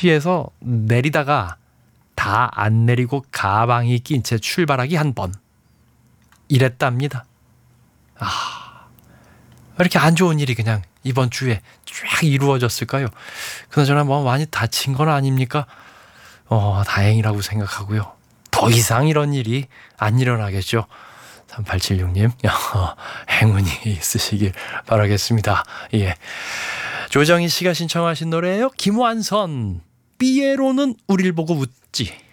택시에서 내리다가 다 안 내리고 가방이 낀 채 출발하기 한 번. 이랬답니다. 왜 이렇게 안 좋은 일이 그냥 이번 주에 쫙 이루어졌을까요? 그나저나 뭐 많이 다친 건 아닙니까? 다행이라고 생각하고요. 더 이상 이런 일이 안 일어나겠죠. 3876님 행운이 있으시길 바라겠습니다. 예, 조정희 씨가 신청하신 노래예요. 김완선 삐에로는 우릴 보고 웃지.